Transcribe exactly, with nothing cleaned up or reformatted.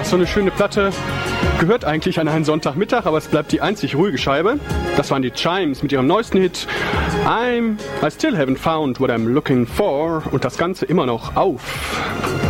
so eine schöne Platte. Gehört eigentlich an einen Sonntagmittag, aber es bleibt die einzig ruhige Scheibe. Das waren die Chimes mit ihrem neuesten Hit I'm I Still Haven't Found What I'm Looking For und das Ganze immer noch auf